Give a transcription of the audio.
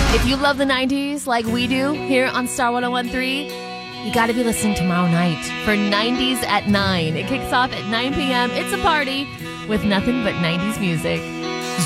If you love the 90s like we do here on Star 1013, you got to be listening tomorrow night for 90s at 9. It kicks off at 9 p.m. It's a party with nothing but 90s music.